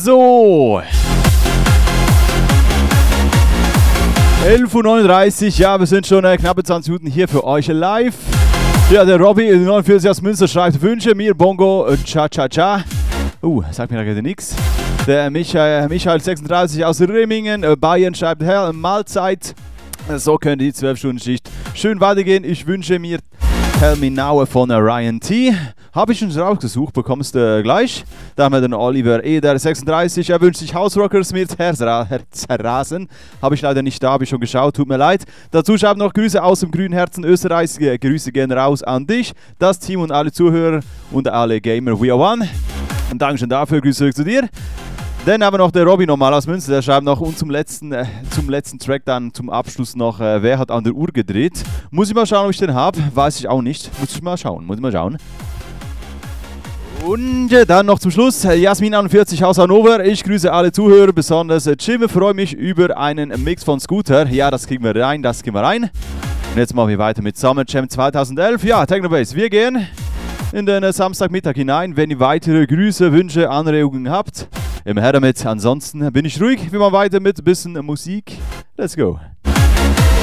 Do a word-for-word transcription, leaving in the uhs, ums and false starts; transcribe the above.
So. elf Uhr neununddreißig, ja, wir sind schon äh, knappe zwanzig Minuten hier für euch live. Ja, der Robby neunundvierzig aus Münster schreibt, wünsche mir Bongo äh, Cha-Cha-Cha. Uh, sagt mir da gerade nichts. Der Michael, Michael sechsunddreißig aus Rimmingen, äh, Bayern schreibt, Herr, Mahlzeit. So könnte die zwölf Stunden Schicht schön weitergehen. Ich wünsche mir Tell Me Now von Ryan T. Habe ich schon rausgesucht, bekommst du äh, gleich. Da haben wir den Oliver Eder sechsunddreißig. Er wünscht sich Hausrockers mit Herzra Herzrasen. Habe ich leider nicht da, habe ich schon geschaut, tut mir leid. Dazu schreibt noch Grüße aus dem grünen Herzen Österreichs. Grüße gehen raus an dich, das Team und alle Zuhörer und alle Gamer. We are one. Und Dankeschön dafür, Grüße zurück zu dir. Dann haben wir noch der Robby nochmal aus Münster, der schreibt noch und zum letzten, äh, zum letzten Track dann zum Abschluss noch, äh, wer hat an der Uhr gedreht. Muss ich mal schauen, ob ich den habe, weiß ich auch nicht. Muss ich mal schauen, muss ich mal schauen. Und äh, dann noch zum Schluss, äh, Jasmin einundvierzig aus Hannover. Ich grüße alle Zuhörer, besonders äh, Jim, freue mich über einen Mix von Scooter. Ja, das kriegen wir rein, das kriegen wir rein. Und jetzt machen wir weiter mit Summer Jam zweitausendelf. Ja, Technobase, wir gehen in den äh, Samstagmittag hinein. Wenn ihr weitere Grüße, Wünsche, Anregungen habt, immer her damit. Ansonsten bin ich ruhig. Wir machen weiter mit ein bisschen Musik. Let's go.